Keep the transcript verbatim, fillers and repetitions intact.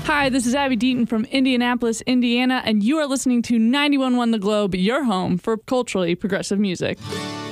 Hi, this is Abby Deaton from Indianapolis, Indiana, and you are listening to ninety-one point one The Globe, your home for culturally progressive music.